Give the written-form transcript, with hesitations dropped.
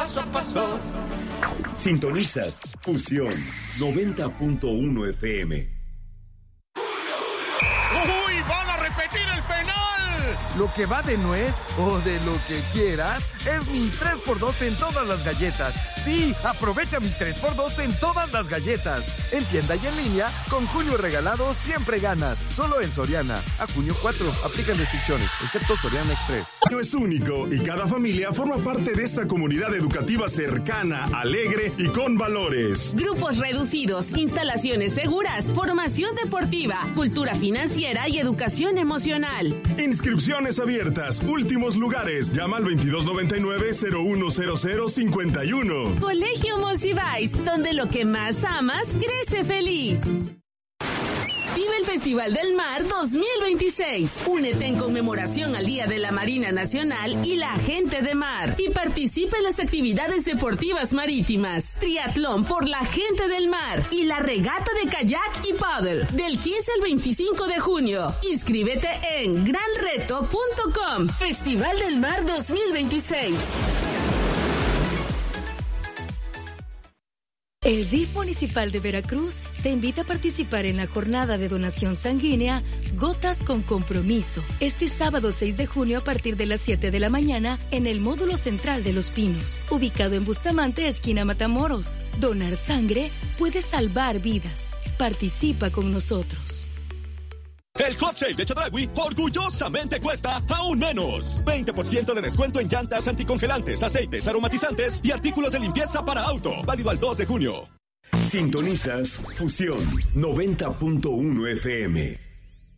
paso a paso. Sintonizas Fusión 90.1 FM. ¡Uy! ¡Van a repetir el penal! Lo que va de nuez o de lo que quieras es mi 3x2 en todas las galletas. Sí, aprovecha mi 3x2 en todas las galletas. En tienda y en línea, con junio regalado siempre ganas. Solo en Soriana. A junio 4, aplican restricciones, excepto Soriana Express. No es único y cada familia forma parte de esta comunidad educativa cercana, alegre y con valores. Grupos reducidos, instalaciones seguras, formación deportiva, cultura financiera y educación emocional. Inscripciones abiertas, últimos lugares. Llama al 2299-010051. Colegio Monsiváis, donde lo que más amas crece feliz. Vive el Festival del Mar 2026. Únete en conmemoración al Día de la Marina Nacional y la Gente de Mar. Y participa en las actividades deportivas marítimas. Triatlón por la Gente del Mar. Y la regata de kayak y paddle. Del 15 al 25 de junio. Inscríbete en granreto.com. Festival del Mar 2026. El DIF Municipal de Veracruz te invita a participar en la jornada de donación sanguínea Gotas con Compromiso, este sábado 6 de junio a partir de las 7 de la mañana en el módulo central de Los Pinos, ubicado en Bustamante, esquina Matamoros. Donar sangre puede salvar vidas. Participa con nosotros. El Hot Sale de Chedraui orgullosamente cuesta aún menos. 20% de descuento en llantas anticongelantes, aceites, aromatizantes y artículos de limpieza para auto. Válido al 2 de junio. Sintonizas Fusión 90.1 FM.